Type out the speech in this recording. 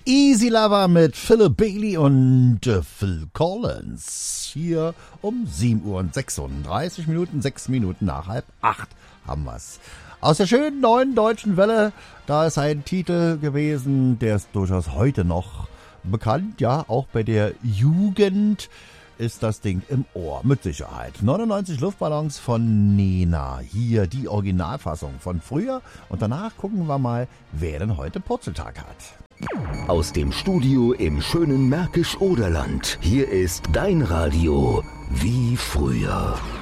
Easy Lover mit Philip Bailey und Phil Collins. Hier um 7 Uhr und 36 Minuten, 6 Minuten nach 7:30 haben wir's. Aus der schönen neuen deutschen Welle, da ist ein Titel gewesen, der ist durchaus heute noch bekannt, ja, auch bei der Jugend ist das Ding im Ohr, mit Sicherheit. 99 Luftballons von Nena, hier die Originalfassung von früher und danach gucken wir mal, wer denn heute Purzeltag hat. Aus dem Studio im schönen Märkisch-Oderland, hier ist dein Radio wie früher.